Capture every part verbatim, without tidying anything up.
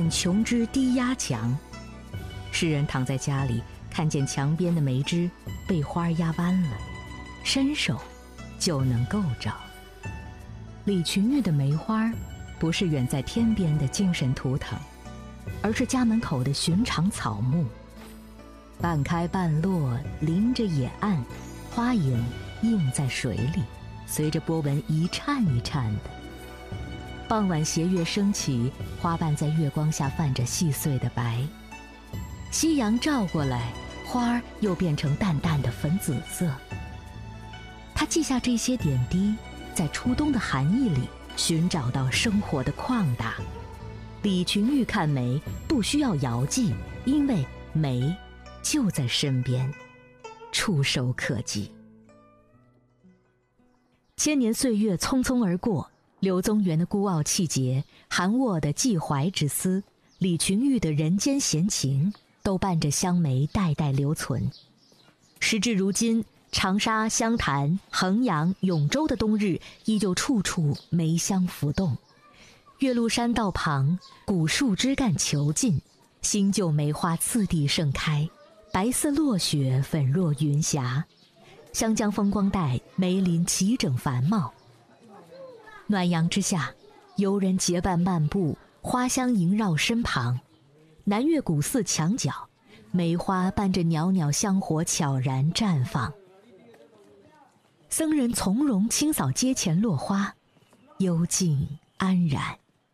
见琼枝低压墙。诗人躺在家里，看见墙边的梅枝被花压弯了，伸手就能够着。李群玉的梅花不是远在天边的精神图腾，而是家门口的寻常草木，半开半落，临着野岸，花影映在水里，随着波纹一颤一颤的。傍晚斜月升起，花瓣在月光下泛着细碎的白，夕阳照过来，花儿又变成淡淡的粉紫色。他记下这些点滴，在初冬的寒意里寻找到生活的旷达。李群玉看梅不需要遥寄，因为梅就在身边，触手可及。千年岁月匆匆而过，柳宗元的孤傲气节，韩沃的寄怀之思，李群玉的人间闲情，都伴着香梅代代留存。时至如今，长沙、湘潭、衡阳、永州的冬日，依旧处处梅香浮动。岳麓山道旁，古树枝干遒劲，新旧梅花次第盛开，白似落雪，粉若云霞。湘江风光带，梅林齐整繁茂。暖阳之下，游人结伴漫步，花香萦绕身旁。南岳古寺墙角，梅花伴着袅袅香火悄然绽放。僧人从容清扫街前落花，幽静安然。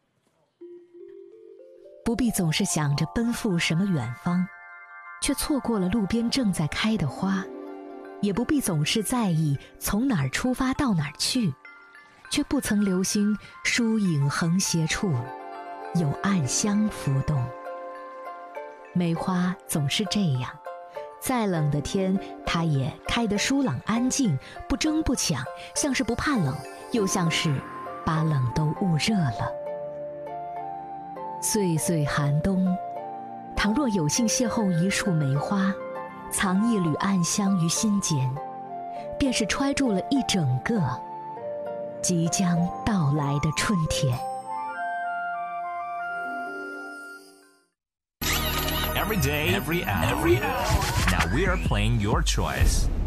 不必总是想着奔赴什么远方，却错过了路边正在开的花；也不必总是在意从哪儿出发到哪儿去，却不曾留心疏影横斜处有暗香浮动。梅花总是这样，再冷的天，它也开得疏朗安静，不争不抢，像是不怕冷，又像是把冷都捂热了。岁岁寒冬，倘若有幸邂逅一束梅花，藏一缕暗香于心间，便是揣住了一整个即将到来的春天。 Every day, every hour, every hour. Now we are playing your choice.